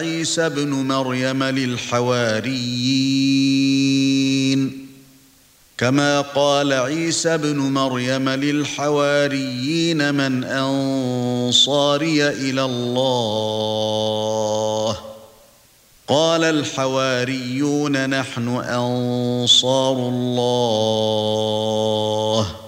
عيسى ابن مريم للحواريين كما قال عيسى ابن مريم للحواريين من أنصاري إلى الله قال الحواريون نحن أنصار الله